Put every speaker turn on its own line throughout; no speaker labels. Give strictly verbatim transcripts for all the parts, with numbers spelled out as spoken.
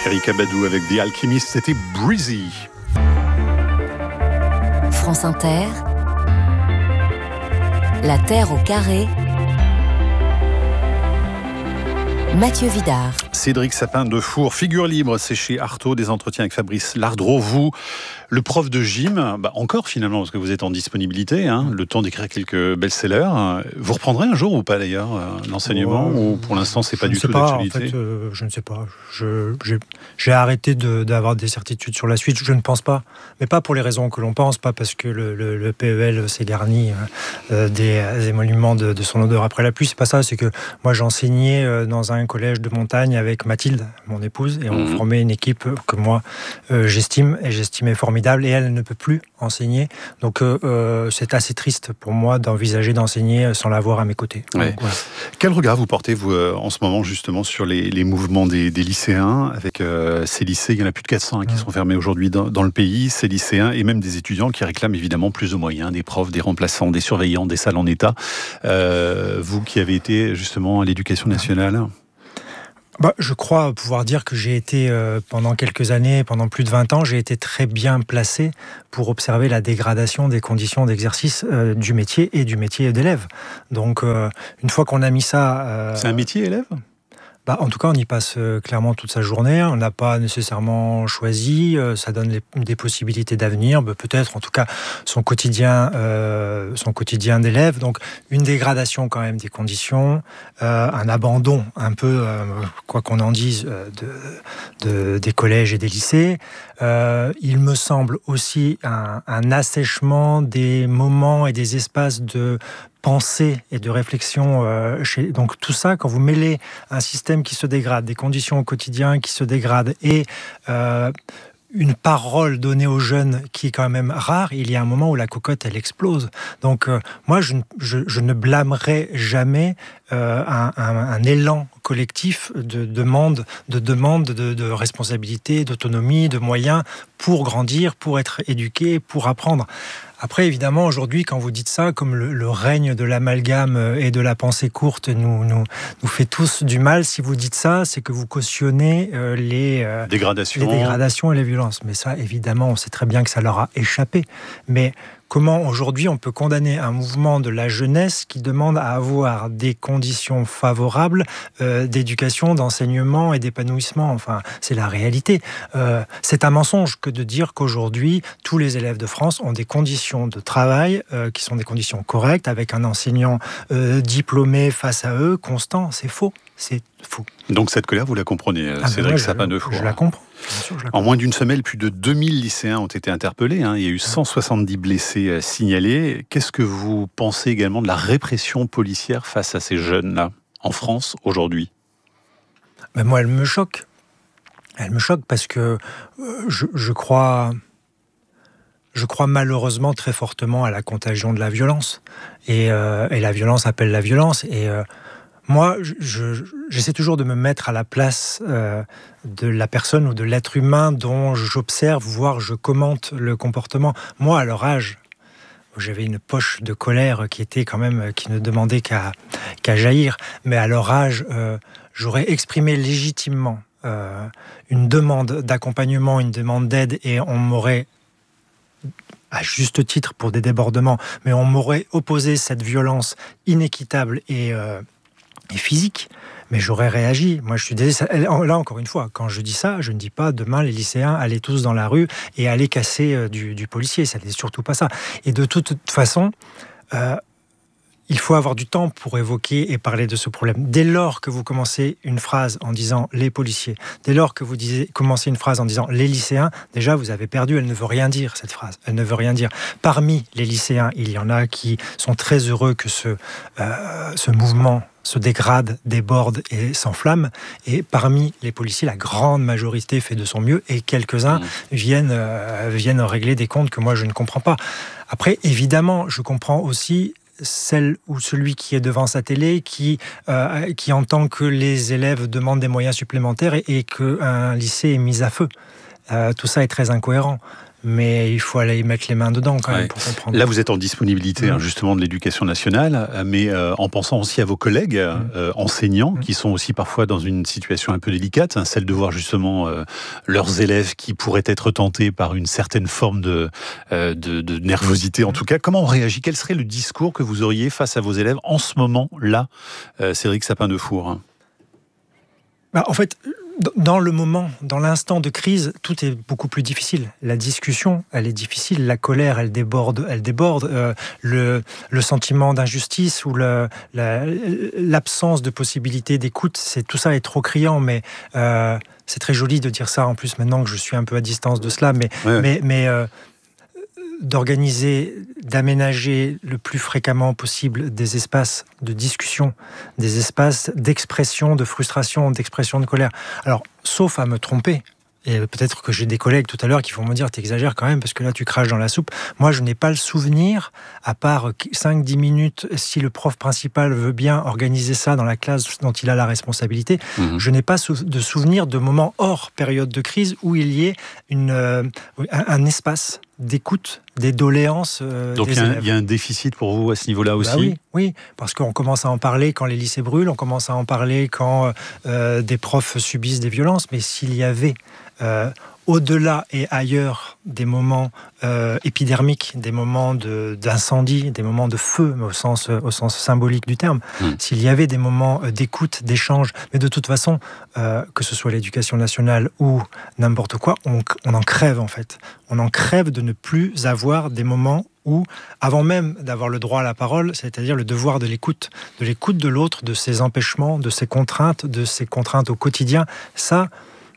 Erykah Badu avec The Alchemist, c'était Breezy.
France Inter, La Terre au carré, Mathieu Vidard.
Cédric Sapin de Four, figure libre, c'est chez Artaud, des entretiens avec Fabrice Lardreau. Vous, le prof de gym, bah encore finalement, parce que vous êtes en disponibilité, hein, le temps d'écrire quelques best-sellers. Vous reprendrez un jour ou pas d'ailleurs l'enseignement, oh, ou pour l'instant c'est pas du tout
pas,
d'actualité?
En fait, euh, je ne sais pas. Je, j'ai, j'ai arrêté de, d'avoir des certitudes sur la suite. Je ne pense pas, mais pas pour les raisons que l'on pense, pas parce que le, le, le P E L s'est garni euh, des, des émoluments de, de son odeur après la pluie. C'est pas ça. C'est que moi j'enseignais euh, dans un collège de montagne avec Mathilde, mon épouse, et on mmh. formait une équipe que moi euh, j'estime et j'estimais formidable, et elle ne peut plus enseigner. Donc euh, c'est assez triste pour moi d'envisager d'enseigner sans l'avoir à mes côtés.
Ouais.
Donc, voilà.
Quel regard vous portez vous euh, en ce moment justement sur les, les mouvements des, des lycéens avec euh, ces lycées, il y en a plus de quatre cents hein, qui mmh. sont fermés aujourd'hui dans, dans le pays, ces lycéens et même des étudiants qui réclament évidemment plus de moyens, des profs, des remplaçants, des surveillants, des salles en état. Euh, vous qui avez été justement à l'éducation nationale.
Bah, je crois pouvoir dire que j'ai été, euh, pendant quelques années, pendant plus de vingt ans, j'ai été très bien placé pour observer la dégradation des conditions d'exercice euh, du métier et du métier d'élève. Donc, euh, une fois qu'on a mis ça... Euh,
C'est un métier, élève ?
Bah, en tout cas, on y passe euh, clairement toute sa journée. On n'a pas nécessairement choisi. Euh, ça donne les, des possibilités d'avenir. Bah, peut-être, en tout cas, son quotidien, euh, son quotidien d'élève. Donc, une dégradation quand même des conditions, euh, un abandon un peu, euh, quoi qu'on en dise, euh, de, de, des collèges et des lycées. Euh, il me semble aussi un, un assèchement des moments et des espaces de pensée et de réflexion. Euh, chez... Donc tout ça, quand vous mêlez un système qui se dégrade, des conditions au quotidien qui se dégradent et euh, une parole donnée aux jeunes qui est quand même rare, il y a un moment où la cocotte, elle explose. Donc euh, moi, je, je, je ne blâmerai jamais euh, un, un, un élan collectif de demande, de, demande de, de responsabilité, d'autonomie, de moyens pour grandir, pour être éduqué, pour apprendre. Après, évidemment, aujourd'hui, quand vous dites ça, comme le, le règne de l'amalgame et de la pensée courte nous, nous, nous fait tous du mal, si vous dites ça, c'est que vous cautionnez euh, les, euh,
dégradations.
les dégradations et les violences. Mais ça, évidemment, on sait très bien que ça leur a échappé. Mais comment, aujourd'hui, on peut condamner un mouvement de la jeunesse qui demande à avoir des conditions favorables euh, d'éducation, d'enseignement et d'épanouissement? Enfin, c'est la réalité. Euh, c'est un mensonge que de dire qu'aujourd'hui, tous les élèves de France ont des conditions de travail euh, qui sont des conditions correctes, avec un enseignant euh, diplômé face à eux, constant. C'est faux. C'est faux.
Donc cette colère, vous la comprenez, ah Cédric ben Sapin de Four.
Je la comprends. Bien sûr, je la comprends.
En moins d'une semaine, plus de deux mille lycéens ont été interpellés. Hein. Il y a eu cent soixante-dix blessés signalés. Qu'est-ce que vous pensez également de la répression policière face à ces jeunes-là, en France, aujourd'hui?
Ben moi, elle me choque. Elle me choque parce que euh, je, je crois... Je crois malheureusement très fortement à la contagion de la violence. Et, euh, et la violence appelle la violence. Et euh, moi, je, je, j'essaie toujours de me mettre à la place euh, de la personne ou de l'être humain dont j'observe, voire je commente le comportement. Moi, à leur âge, j'avais une poche de colère qui était quand même, qui ne demandait qu'à, qu'à jaillir. Mais à leur âge, euh, j'aurais exprimé légitimement euh, une demande d'accompagnement, une demande d'aide, et on m'aurait, à juste titre pour des débordements, mais on m'aurait opposé cette violence inéquitable et, euh, et physique, mais j'aurais réagi. Moi, je suis désolé. Là, encore une fois, quand je dis ça, je ne dis pas demain les lycéens allaient tous dans la rue et allaient casser euh, du, du policier. Ça n'est surtout pas ça. Et de toute façon, euh, il faut avoir du temps pour évoquer et parler de ce problème. Dès lors que vous commencez une phrase en disant les policiers, dès lors que vous disiez, commencez une phrase en disant les lycéens, déjà vous avez perdu, elle ne veut rien dire cette phrase, elle ne veut rien dire. Parmi les lycéens, il y en a qui sont très heureux que ce, euh, ce mouvement se dégrade, déborde et s'enflamme. Et parmi les policiers, la grande majorité fait de son mieux et quelques-uns mmh. viennent, euh, viennent régler des comptes que moi je ne comprends pas. Après, évidemment, je comprends aussi celle ou celui qui est devant sa télé, qui, euh, qui entend que les élèves demandent des moyens supplémentaires et, et qu'un lycée est mis à feu. Euh, tout ça est très incohérent. Mais il faut aller y mettre les mains dedans quand même
ouais.
pour comprendre.
Là, vous êtes en disponibilité
mmh.
hein, justement de l'éducation nationale, mais euh, en pensant aussi à vos collègues mmh. euh, enseignants, mmh. qui sont aussi parfois dans une situation un peu délicate, hein, celle de voir justement euh, leurs élèves qui pourraient être tentés par une certaine forme de, euh, de, de nervosité. En tout cas, comment on réagit ? Quel serait le discours que vous auriez face à vos élèves en ce moment-là, euh, Cédric Sapin-Defour ?
Bah, en fait... Dans le moment, dans l'instant de crise, tout est beaucoup plus difficile. La discussion, elle est difficile. La colère, elle déborde. Elle déborde. Euh, le, le sentiment d'injustice ou le, la, l'absence de possibilité d'écoute, c'est, tout ça est trop criant. Mais euh, c'est très joli de dire ça en plus maintenant que je suis un peu à distance de cela. Mais,
ouais.
mais, mais euh, d'organiser, d'aménager le plus fréquemment possible des espaces de discussion, des espaces d'expression de frustration, d'expression de colère. Alors, sauf à me tromper, et peut-être que j'ai des collègues tout à l'heure qui vont me dire « t'exagères quand même parce que là tu craches dans la soupe ». Moi, je n'ai pas le souvenir, à part cinq à dix minutes, si le prof principal veut bien organiser ça dans la classe dont il a la responsabilité, mmh. je n'ai pas de souvenir de moments hors période de crise où il y ait une, euh, un, un espace d'écoute, des doléances euh,
Donc
des
il y,
élèves.
y a un déficit pour vous à ce niveau-là aussi ?
Bah oui, oui, parce qu'on commence à en parler quand les lycées brûlent, on commence à en parler quand euh, des profs subissent des violences, mais s'il y avait euh, au-delà et ailleurs des moments euh, épidermiques, des moments de, d'incendie, des moments de feu, mais au sens, au sens symbolique du terme, mmh. s'il y avait des moments d'écoute, d'échange, mais de toute façon, euh, que ce soit l'éducation nationale ou n'importe quoi, on, on en crève en fait. On en crève de ne plus avoir des moments où, avant même d'avoir le droit à la parole, c'est-à-dire le devoir de l'écoute, de l'écoute de l'autre, de ses empêchements, de ses contraintes, de ses contraintes au quotidien, ça...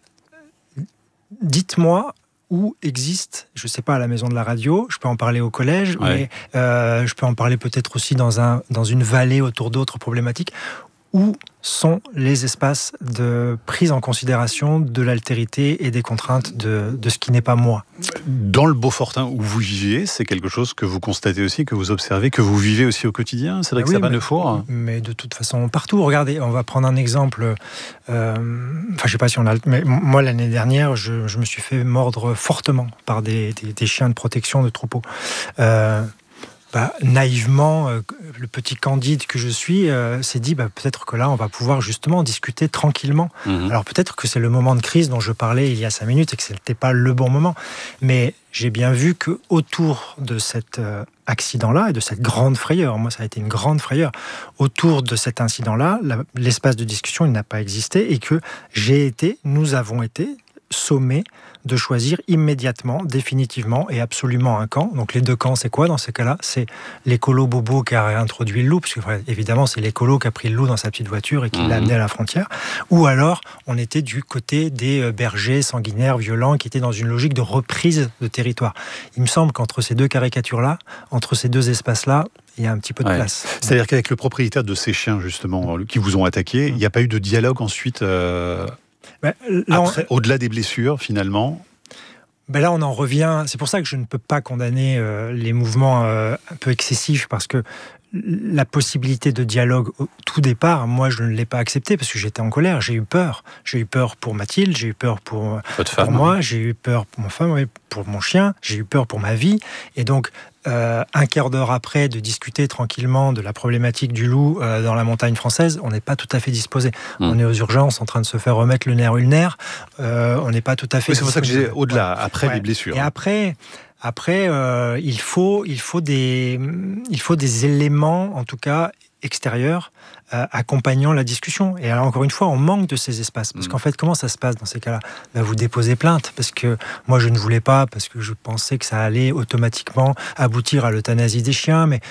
Dites-moi où existe, je ne sais pas, à la maison de la radio, je peux en parler au collège, ouais. mais euh, je peux en parler peut-être aussi dans, un, dans une vallée autour d'autres problématiques, où sont les espaces de prise en considération de l'altérité et des contraintes de, de ce qui n'est pas moi.
Dans le Beaufortain où vous vivez, c'est quelque chose que vous constatez aussi, que vous observez, que vous vivez aussi au quotidien, Cédric ah oui, Sapin-Defour.
Mais, mais de toute façon, partout. Regardez, on va prendre un exemple. Euh, enfin, je ne sais pas si on a... Mais moi, l'année dernière, je, je me suis fait mordre fortement par des, des, des chiens de protection de troupeaux. Euh, Bah, naïvement, euh, le petit Candide que je suis euh, s'est dit bah, peut-être que là on va pouvoir justement discuter tranquillement. Mmh. Alors peut-être que c'est le moment de crise dont je parlais il y a cinq minutes et que ce n'était pas le bon moment. Mais j'ai bien vu que autour de cet euh, accident-là et de cette grande frayeur, moi ça a été une grande frayeur, autour de cet incident-là, la, l'espace de discussion il n'a pas existé et que j'ai été, nous avons été sommés de choisir immédiatement, définitivement et absolument un camp. Donc les deux camps, c'est quoi dans ces cas-là ? C'est l'écolo bobo qui a réintroduit le loup, parce que évidemment c'est l'écolo qui a pris le loup dans sa petite voiture et qui mmh. l'a amené à la frontière. Ou alors on était du côté des bergers sanguinaires, violents, qui étaient dans une logique de reprise de territoire. Il me semble qu'entre ces deux caricatures-là, entre ces deux espaces-là, il y a un petit peu de ouais. place.
C'est-à-dire qu'avec le propriétaire de ces chiens, justement, qui vous ont attaqué, mmh. il n'y a pas eu de dialogue ensuite euh... Ben, là, Après, on... au-delà des blessures, finalement
ben Là, on en revient... C'est pour ça que je ne peux pas condamner euh, les mouvements euh, un peu excessifs, parce que la possibilité de dialogue au tout départ, moi, je ne l'ai pas accepté parce que j'étais en colère, j'ai eu peur. J'ai eu peur pour Mathilde, j'ai eu peur pour,
Votre
pour
femme,
moi,
hein.
j'ai eu peur pour mon femme, pour mon chien, j'ai eu peur pour ma vie. Et donc, euh, un quart d'heure après, de discuter tranquillement de la problématique du loup euh, dans la montagne française, on n'est pas tout à fait disposé. Mmh. On est aux urgences en train de se faire remettre le nerf ulnaire, euh, on n'est pas tout à fait
oui, c'est pour ça que j'ai au-delà,
ouais.
après
ouais.
les blessures.
Et après... Après, euh, il faut, il faut des, il faut des éléments, en tout cas extérieurs, euh, accompagnant la discussion. Et alors, encore une fois, on manque de ces espaces. Parce mmh. qu'en fait, comment ça se passe dans ces cas-là ? Ben, vous déposez plainte, parce que moi, je ne voulais pas, parce que je pensais que ça allait automatiquement aboutir à l'euthanasie des chiens, mais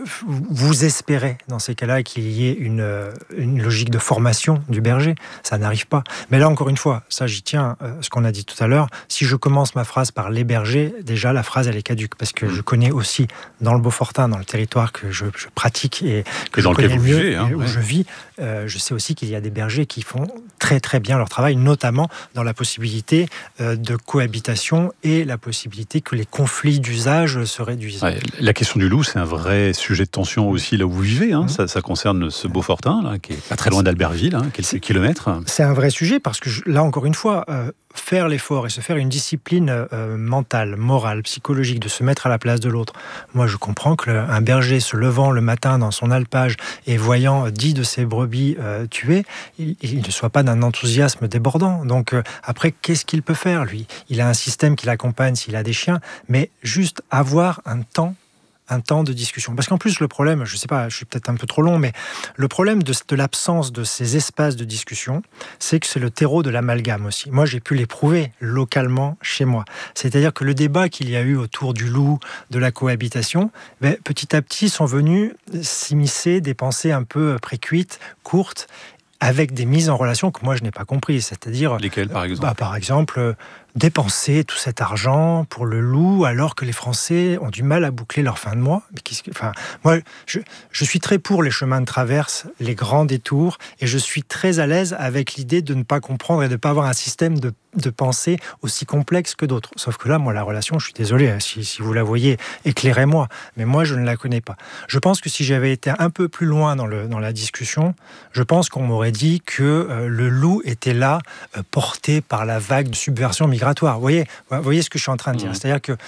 vous espérez dans ces cas-là qu'il y ait une, une logique de formation du berger. Ça n'arrive pas. Mais là, encore une fois, ça j'y tiens, euh, ce qu'on a dit tout à l'heure, si je commence ma phrase par les bergers, déjà la phrase elle est caduque, parce que je connais aussi dans le Beaufortain, dans le territoire que je, je pratique et que
et
je
dans
connais
lequel
mieux,
vous vivez, hein,
et où
ouais.
je vis, euh, je sais aussi qu'il y a des bergers qui font très très bien leur travail, notamment dans la possibilité euh, de cohabitation et la possibilité que les conflits d'usage se réduisent.
Ouais, la question du loup, c'est un vrai sujet de tension aussi là où vous vivez. Hein. Mmh. Ça, ça concerne ce Beaufortain, là, qui est pas très loin d'Albertville, hein, quelques c'est, kilomètres.
C'est un vrai sujet parce que je, là, encore une fois, euh, faire l'effort et se faire une discipline euh, mentale, morale, psychologique, de se mettre à la place de l'autre. Moi, je comprends qu'un berger se levant le matin dans son alpage et voyant dix de ses brebis euh, tuées, il, il ne soit pas d'un enthousiasme débordant. Donc euh, après, qu'est-ce qu'il peut faire, lui ? Il a un système qui l'accompagne s'il a des chiens, mais juste avoir un temps un temps de discussion. Parce qu'en plus, le problème, je ne sais pas, je suis peut-être un peu trop long, mais le problème de, de l'absence de ces espaces de discussion, c'est que c'est le terreau de l'amalgame aussi. Moi, j'ai pu l'éprouver localement chez moi. C'est-à-dire que le débat qu'il y a eu autour du loup, de la cohabitation, ben, petit à petit sont venus s'immiscer des pensées un peu précuites, courtes, avec des mises en relation que moi je n'ai pas compris. C'est-à-dire...
Lesquelles, par exemple ?
Bah, Par exemple... Euh, dépenser tout cet argent pour le loup alors que les Français ont du mal à boucler leur fin de mois. Mais qu'est-ce que, enfin, moi, je, je suis très pour les chemins de traverse, les grands détours, et je suis très à l'aise avec l'idée de ne pas comprendre et de ne pas avoir un système de, de pensée aussi complexe que d'autres. Sauf que là, moi, la relation, je suis désolé, si, si vous la voyez, éclairez-moi. Mais moi, je ne la connais pas. Je pense que si j'avais été un peu plus loin dans, le, dans la discussion, je pense qu'on m'aurait dit que euh, le loup était là, euh, porté par la vague de subversion migratoire. Vous voyez, vous voyez ce que je suis en train de dire. Mmh. C'est-à-dire que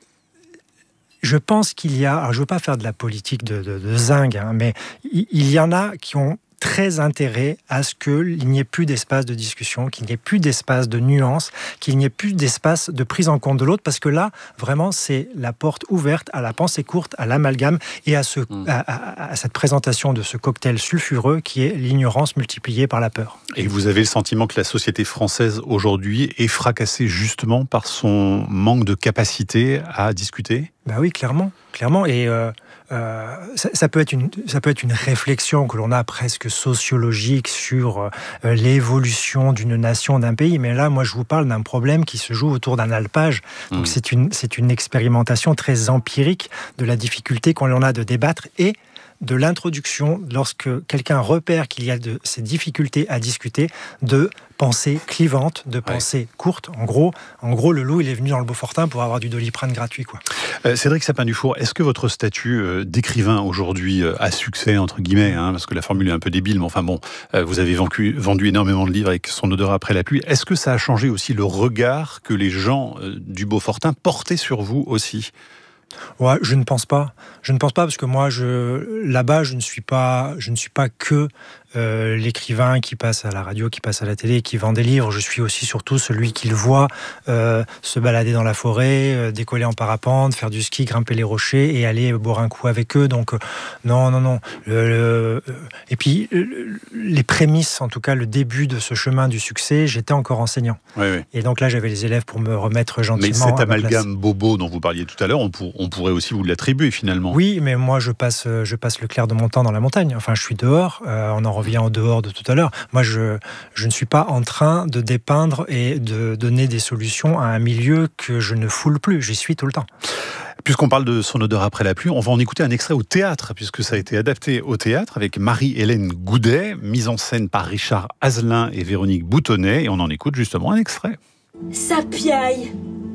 je pense qu'il y a... Alors je ne veux pas faire de la politique de, de, de zingue, hein, mais il, il y en a qui ont très intérêt à ce qu'il n'y ait plus d'espace de discussion, qu'il n'y ait plus d'espace de nuance, qu'il n'y ait plus d'espace de prise en compte de l'autre, parce que là, vraiment, c'est la porte ouverte à la pensée courte, à l'amalgame et à, ce, mmh. à, à, à cette présentation de ce cocktail sulfureux qui est l'ignorance multipliée par la peur.
Et vous avez le sentiment que la société française aujourd'hui est fracassée justement par son manque de capacité à discuter ?
Ben oui, clairement, clairement. Et euh, euh, ça, ça peut être une, ça peut être une réflexion que l'on a presque sociologique sur euh, l'évolution d'une nation, d'un pays. Mais là, moi, je vous parle d'un problème qui se joue autour d'un alpage. Donc, mmh. c'est une, c'est une expérimentation très empirique de la difficulté qu'on a de débattre et de l'introduction, lorsque quelqu'un repère qu'il y a de ces difficultés à discuter, de pensée clivante, de pensée ouais. courte. En gros, en gros, le loup, il est venu dans le Beaufortain pour avoir du Doliprane gratuit, quoi.
Euh, Cédric Sapin-Dufour, est-ce que votre statut euh, d'écrivain aujourd'hui euh, a succès, entre guillemets, hein, parce que la formule est un peu débile, mais enfin bon, euh, vous avez vendu, vendu énormément de livres avec Son odeur après la pluie. Est-ce que ça a changé aussi le regard que les gens euh, du Beaufortain portaient sur vous aussi ?
Ouais, je ne pense pas. Je ne pense pas parce que moi, je, là-bas, je ne suis pas, je ne suis pas que euh, l'écrivain qui passe à la radio, qui passe à la télé, qui vend des livres. Je suis aussi surtout celui qui le voit euh, se balader dans la forêt, euh, décoller en parapente, faire du ski, grimper les rochers et aller boire un coup avec eux. Donc, euh, non, non, non. Le, le, et puis, le, les prémices, en tout cas, le début de ce chemin du succès, j'étais encore enseignant.
Oui, oui.
Et donc là, j'avais les élèves pour me remettre gentiment.
Mais cet amalgame bobo dont vous parliez tout à l'heure, on, pour, on pourrait aussi vous l'attribuer finalement.
Oui, mais moi, je passe, je passe le clair de mon temps dans la montagne. Enfin, je suis dehors. Euh, on en revient au dehors de tout à l'heure. Moi, je, je ne suis pas en train de dépeindre et de donner des solutions à un milieu que je ne foule plus. J'y suis tout le temps.
Puisqu'on parle de Son odeur après la pluie, on va en écouter un extrait au théâtre, puisque ça a été adapté au théâtre avec Marie-Hélène Goudet, mise en scène par Richard Azelin et Véronique Boutonnet, et on en écoute justement un extrait.
Ça piaille,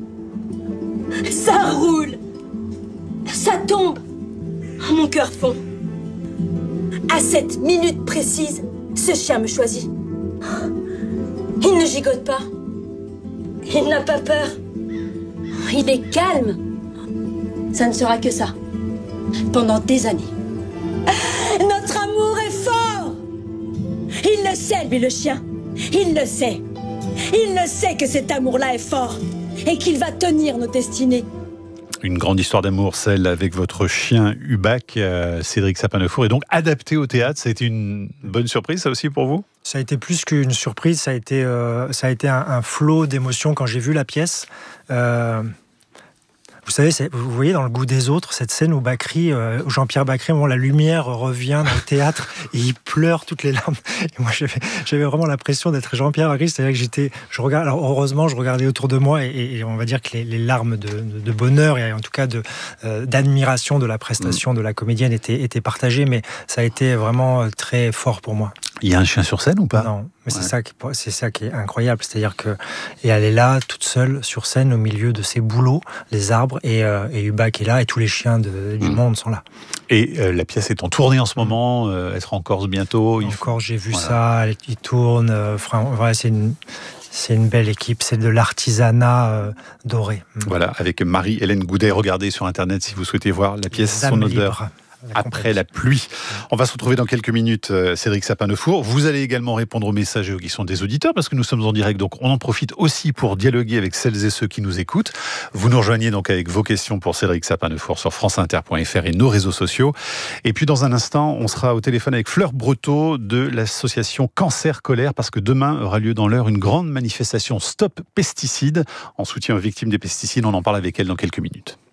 ça roule, ça tombe, mon cœur fond. À cette minute précise, ce chien me choisit. Il ne gigote pas, il n'a pas peur, il est calme. Ça ne sera que ça, pendant des années. Notre amour est fort. Il le sait, lui, le chien. Il le sait. Il le sait que cet amour-là est fort et qu'il va tenir nos destinées.
Une grande histoire d'amour, celle avec votre chien Hubac, euh, Cédric Sapin-Dufour, est donc adapté au théâtre. Ça a été une bonne surprise, ça aussi, pour vous ?
Ça a été plus qu'une surprise, ça a été, euh, ça a été un, un flot d'émotions quand j'ai vu la pièce. Euh... Vous savez, c'est, vous voyez dans Le goût des autres, cette scène où Bacri, euh, où Jean-Pierre Bacri, moment, la lumière revient dans le théâtre et il pleure toutes les larmes. Et moi, j'avais, j'avais vraiment l'impression d'être Jean-Pierre Bacri, c'est-à-dire que j'étais, je regarde, alors heureusement, je regardais autour de moi et, et on va dire que les, les larmes de, de, de bonheur et en tout cas de, euh, d'admiration de la prestation mmh. de la comédienne étaient, étaient partagées, mais ça a été vraiment très fort pour moi.
Il y a un chien sur scène ou pas?
Non, mais
Ouais.
c'est ça qui, c'est ça qui est incroyable. C'est-à-dire que et elle est là, toute seule, sur scène, au milieu de ses bouleaux, les arbres, et, euh, et Hubach est là, et tous les chiens de, du
Mmh.
monde sont là.
Et euh, la pièce est en tournée en ce moment, euh, elle sera en Corse bientôt. Il faut-
Encore, j'ai vu
Voilà.
ça, elle- ils tournent. euh, Enfin, ouais, c'est une, c'est une belle équipe, c'est de l'artisanat euh, doré. Mm.
Voilà, avec Marie-Hélène Goudet. Regardez sur Internet si vous souhaitez voir la pièce
Les
Son
âmes
odeur.
libres, la
Après
compagnie.
la pluie. On va se retrouver dans quelques minutes, euh, Cédric Sapin-Defour. Vous allez également répondre aux messages et aux questions des auditeurs, parce que nous sommes en direct, donc on en profite aussi pour dialoguer avec celles et ceux qui nous écoutent. Vous nous rejoignez donc avec vos questions pour Cédric Sapin-Defour sur franceinter point f r et nos réseaux sociaux. Et puis dans un instant, on sera au téléphone avec Fleur Breteau de l'association Cancer Colère, parce que demain aura lieu dans l'heure une grande manifestation Stop Pesticides en soutien aux victimes des pesticides. On en parle avec elle dans quelques minutes.